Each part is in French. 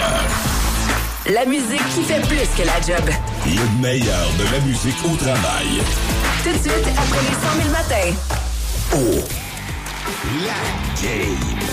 meilleur. La musique qui fait plus que la job. Le meilleur de la musique au travail. Tout de suite, après les 100 000 matins. Oh, la game.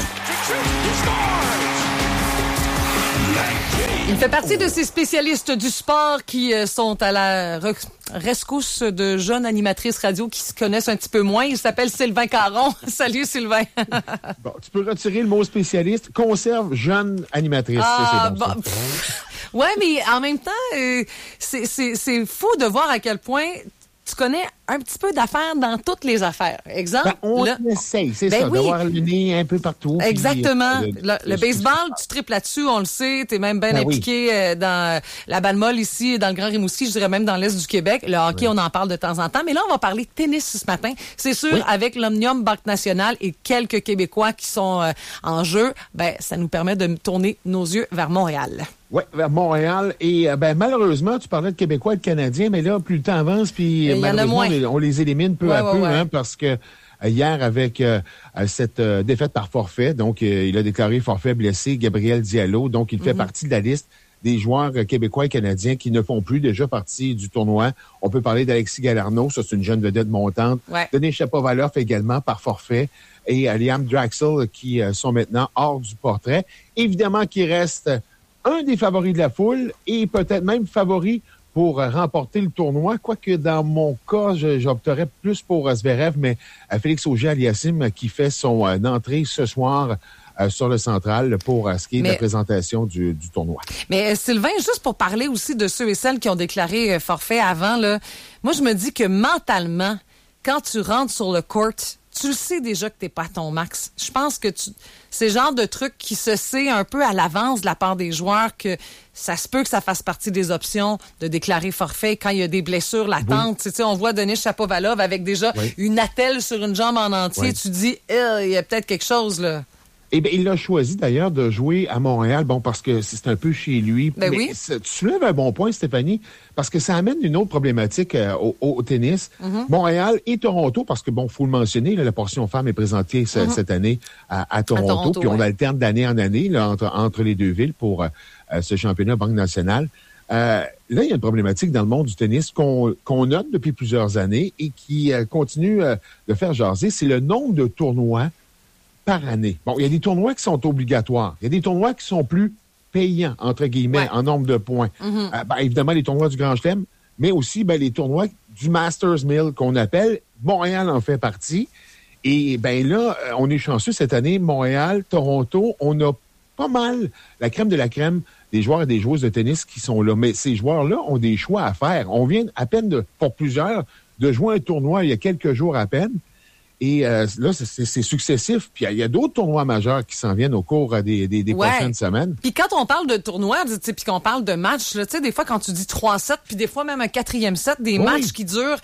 Il fait partie de ces spécialistes du sport qui sont à la rescousse de jeunes animatrices radio qui se connaissent un petit peu moins. Il s'appelle Sylvain Caron. Salut, Sylvain. Bon, tu peux retirer le mot spécialiste. Conserve jeune animatrice. Ah, c'est bon, ouais, mais en même temps, c'est fou de voir à quel point tu connais un petit peu d'affaires dans toutes les affaires. Exemple, on essaye, c'est ça, d'avoir le nez un peu partout. Exactement. Puis, le baseball, tu tripes là-dessus, on le sait. Tu es même bien impliqué dans la balle molle ici, dans le Grand Rimouski, je dirais même dans l'Est du Québec. Le hockey, on en parle de temps en temps. Mais là, on va parler de tennis ce matin. C'est sûr, avec l'Omnium Banque Nationale et quelques Québécois qui sont en jeu, ben ça nous permet de tourner nos yeux vers Montréal. Oui, vers Montréal. Et malheureusement, tu parlais de Québécois et de Canadiens, mais là, plus le temps avance, puis malheureusement, on les élimine peu à peu, hein, parce que hier, avec cette défaite par forfait, donc il a déclaré forfait blessé Gabriel Diallo, donc il fait partie de la liste des joueurs québécois et canadiens qui ne font plus déjà partie du tournoi. On peut parler d'Alexis Galarneau, ça c'est une jeune vedette montante. Denis Shapovalov également par forfait. Et Liam Draxl qui sont maintenant hors du portrait. Évidemment qu'il reste un des favoris de la foule et peut-être même favori pour remporter le tournoi, quoique dans mon cas, j'opterais plus pour Zverev, mais Félix Auger-Aliassime qui fait son entrée ce soir sur le central pour ce qui est de la présentation du tournoi. Mais Sylvain, juste pour parler aussi de ceux et celles qui ont déclaré forfait avant, là, moi je me dis que mentalement, quand tu rentres sur le court, tu le sais déjà que t'es pas à ton max. Je pense que c'est le genre de truc qui se sait un peu à l'avance de la part des joueurs que ça se peut que ça fasse partie des options de déclarer forfait quand il y a des blessures latentes. Tu sais, on voit Denis Shapovalov avec déjà une attelle sur une jambe en entier. Tu dis, il y a peut-être quelque chose, là. Eh bien, il a choisi d'ailleurs de jouer à Montréal, bon, parce que c'est un peu chez lui. Ben mais tu soulèves un bon point, Stéphanie, parce que ça amène une autre problématique au tennis. Montréal et Toronto, parce que, bon, faut le mentionner, là, la portion femmes est présentée cette année à Toronto, puis on alterne d'année en année là, entre les deux villes pour ce championnat Banque Nationale. Là, il y a une problématique dans le monde du tennis qu'on note depuis plusieurs années et qui continue de faire jaser, c'est le nombre de tournois par année. Bon, il y a des tournois qui sont obligatoires. Il y a des tournois qui sont plus payants, entre guillemets, en nombre de points. Évidemment, les tournois du Grand Chelem, mais aussi les tournois du Masters 1000 qu'on appelle. Montréal en fait partie. Et là, on est chanceux cette année. Montréal, Toronto, on a pas mal la crème de la crème des joueurs et des joueuses de tennis qui sont là. Mais ces joueurs-là ont des choix à faire. On vient à peine, pour plusieurs, de jouer un tournoi il y a quelques jours à peine. Et là, c'est successif. Puis il y a d'autres tournois majeurs qui s'en viennent au cours des prochaines semaines. Puis quand on parle de tournois, puis qu'on parle de matchs, tu sais, des fois quand tu dis 3-7, puis des fois même un 4e set, des matchs qui durent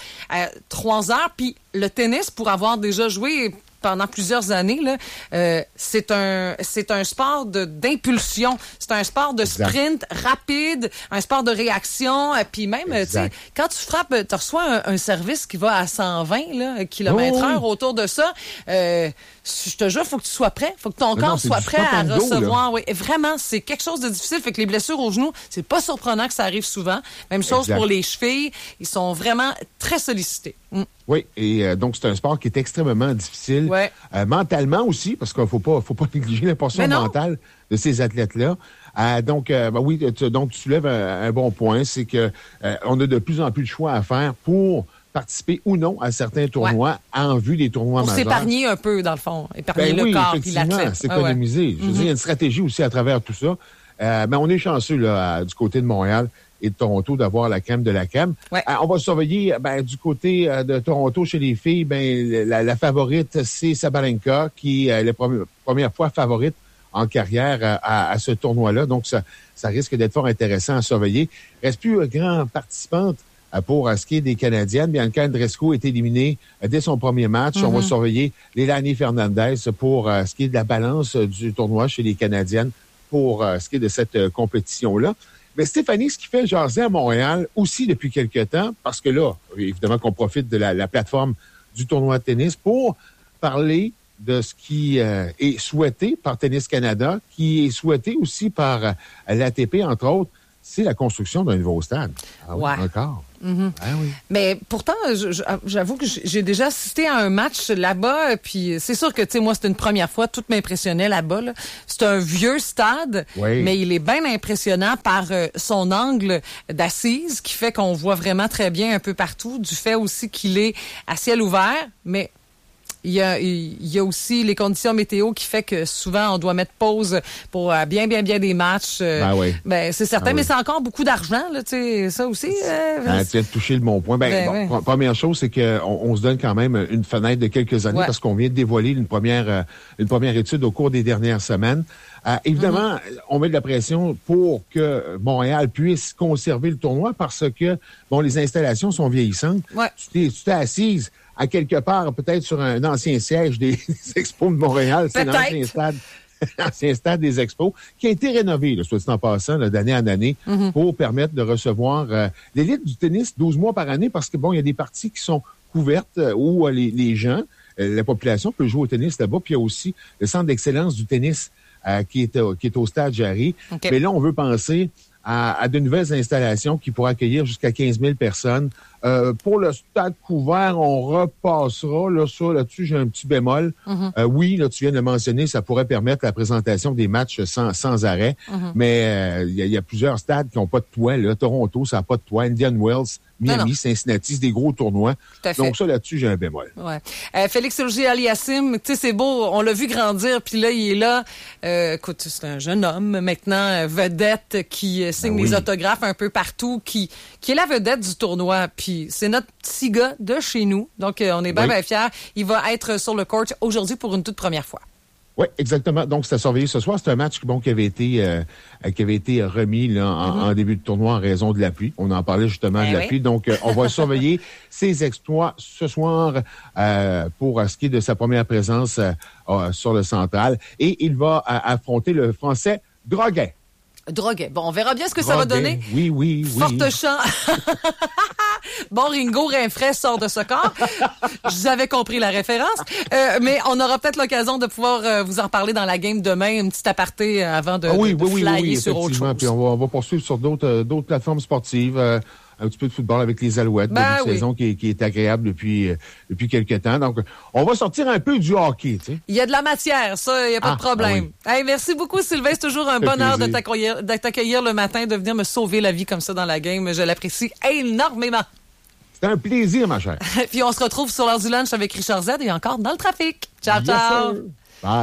3 heures, puis le tennis, pour avoir déjà joué pendant plusieurs années, là, c'est un sport d'impulsion. C'est un sport de sprint rapide, un sport de réaction. Puis même, tu sais, quand tu frappes, tu reçois un service qui va à 120 km/h autour de ça. Je te jure, faut que tu sois prêt. Faut que ton corps soit prêt à recevoir. Oui, vraiment, c'est quelque chose de difficile. Fait que les blessures aux genoux, c'est pas surprenant que ça arrive souvent. Même chose pour les chevilles. Ils sont vraiment très sollicités. Oui, et donc c'est un sport qui est extrêmement difficile. Mentalement aussi, parce qu'il faut pas négliger la portion mentale de ces athlètes-là. Donc tu soulèves un bon point, c'est que on a de plus en plus de choix à faire pour participer ou non à certains tournois en vue des tournois majeurs. Pour s'épargner un peu, dans le fond. Épargner le corps puis l'athlète. S'économiser. Je veux dire, il y a une stratégie aussi à travers tout ça. Mais on est chanceux là, du côté de Montréal et de Toronto d'avoir la crème de la crème. On va surveiller du côté de Toronto chez les filles, la favorite, c'est Sabalenka, qui est la première fois favorite en carrière à ce tournoi-là. Donc, ça risque d'être fort intéressant à surveiller. Il reste plus grand participante pour ce qui est des Canadiennes. Bianca Andreescu est éliminée dès son premier match. On va surveiller Leilani Fernandez pour ce qui est de la balance du tournoi chez les Canadiennes pour ce qui est de cette compétition-là. Mais Stéphanie, ce qui fait jaser à Montréal aussi depuis quelque temps, parce que là, évidemment qu'on profite de la plateforme du tournoi de tennis pour parler de ce qui est souhaité par Tennis Canada, qui est souhaité aussi par l'ATP, entre autres, c'est la construction d'un nouveau stade. Ah oui, encore. Mm-hmm. Ah oui. Mais pourtant, j'avoue que j'ai déjà assisté à un match là-bas, puis c'est sûr que, tu sais, moi, c'était une première fois, tout m'impressionnait là-bas. Là. C'est un vieux stade, mais il est bien impressionnant par son angle d'assise, qui fait qu'on voit vraiment très bien un peu partout, du fait aussi qu'il est à ciel ouvert, mais... Il y a aussi les conditions météo qui fait que souvent on doit mettre pause pour bien des matchs. Ben, c'est certain, mais c'est encore beaucoup d'argent, là, tu sais, ça aussi. Tu as touché le bon point. Première chose, c'est qu'on se donne quand même une fenêtre de quelques années parce qu'on vient de dévoiler une première étude au cours des dernières semaines. Évidemment, on met de la pression pour que Montréal puisse conserver le tournoi parce que, les installations sont vieillissantes. Ouais. Tu t'es assise à quelque part, peut-être sur un ancien siège des Expos de Montréal. C'est l'ancien stade des Expos, qui a été rénové, soit dit en passant, d'année en année, pour permettre de recevoir l'élite du tennis 12 mois par année, parce que, il y a des parties qui sont couvertes où les gens, la population peut jouer au tennis là-bas, puis il y a aussi le centre d'excellence du tennis qui est au stade Jarry. Okay. Mais là, on veut penser à de nouvelles installations qui pourraient accueillir jusqu'à 15 000 personnes. Pour le stade couvert, on repassera. Là-dessus, j'ai un petit bémol. Oui, là, tu viens de le mentionner, ça pourrait permettre la présentation des matchs sans arrêt. Mais il y a plusieurs stades qui n'ont pas de toit. Là. Toronto, ça n'a pas de toit. Indian Wells, Miami, Cincinnati, c'est des gros tournois. Donc ça, là-dessus, j'ai un bémol. Ouais. Félix Auger-Aliassime, tu sais, c'est beau, on l'a vu grandir, puis là, il est là. Écoute, c'est un jeune homme, maintenant, vedette, qui signe les autographes un peu partout, qui est la vedette du tournoi, puis c'est notre petit gars de chez nous. Donc, on est bien fiers. Il va être sur le court aujourd'hui pour une toute première fois. Oui, exactement. Donc, c'est à surveiller ce soir. C'est un match qui avait été remis là, en début de tournoi en raison de la pluie. On en parlait justement de la pluie. Donc, on va surveiller ses exploits ce soir pour ce qui est de sa première présence sur le central. Et il va affronter le Français Droguet. Bon, on verra bien ce que ça va donner. Oui. Forte chant. Bon, Ringo Rinfret sort de ce corps. J'avais compris la référence. Mais on aura peut-être l'occasion de pouvoir vous en parler dans la game demain, une petite aparté avant de flyer sur autre chose. Puis on va poursuivre sur d'autres plateformes sportives. Un petit peu de football avec les Alouettes, une saison qui est agréable depuis quelques temps. Donc, on va sortir un peu du hockey. Tu sais. Il y a de la matière, ça, il n'y a pas de problème. Hey, merci beaucoup, Sylvain. C'est toujours un bonheur de t'accueillir le matin, de venir me sauver la vie comme ça dans la game. Je l'apprécie énormément. C'est un plaisir, ma chère. Puis on se retrouve sur l'heure du lunch avec Richard Z et encore dans le trafic. Ciao. Yes, sir.